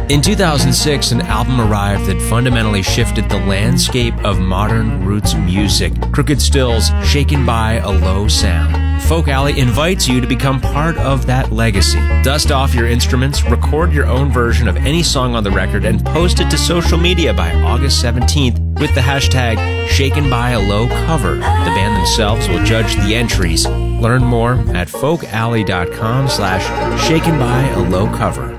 In 2006, an album arrived that fundamentally shifted the landscape of modern roots music. Crooked Stills' Shaken by a Low Sound. Folk Alley invites you to become part of that legacy. Dust off your instruments, record your own version of any song on the record, and post it to social media by August 17th with the hashtag Shaken by a Low Cover. The band themselves will judge the entries. Learn more at folkalley.com/shakenbyalowcover.